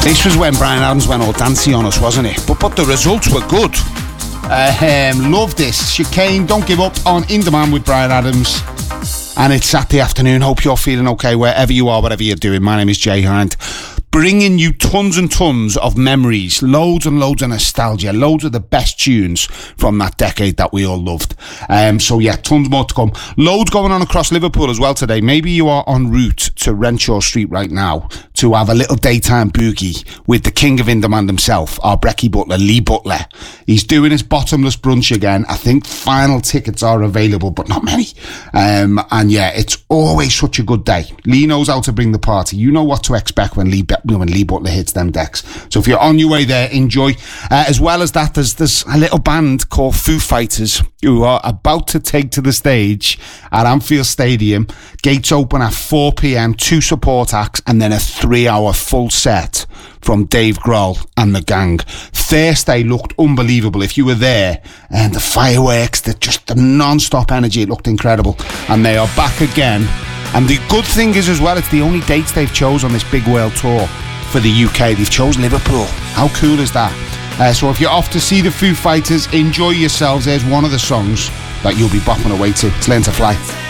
This was when Bryan Adams went all dancey on us, wasn't it? But the results were good. Love this. Chicane, Don't Give Up on In Demand with Bryan Adams. And it's Saturday afternoon. Hope you're feeling okay wherever you are, whatever you're doing. My name is Jay Hind. Bringing you tons and tons of memories, loads and loads of nostalgia, loads of the best tunes from that decade that we all loved. So yeah, tons more to come. Loads going on across Liverpool as well today. Maybe you are en route to Renshaw Street right now to have a little daytime boogie with the king of In Demand himself, our Brecky Butler, Lee Butler. He's doing his bottomless brunch again. I think final tickets are available, but not many. And yeah, it's always such a good day. Lee knows how to bring the party. You know what to expect when Lee Butler hits them decks. So if you're on your way there, enjoy. As well as that, there's a little band called Foo Fighters who are about to take to the stage at Anfield Stadium. Gates open at 4 p.m, 2 support acts, and then a 3-hour full set from Dave Grohl and the gang. Thursday looked unbelievable. If you were there, and the fireworks, the non-stop energy, it looked incredible. And they are back again. And the good thing is as well, it's the only dates they've chose on this big world tour for the UK. They've chose Liverpool. How cool is that? So if you're off to see the Foo Fighters, enjoy yourselves. There's one of the songs that you'll be bopping away to. It's Learn to Fly.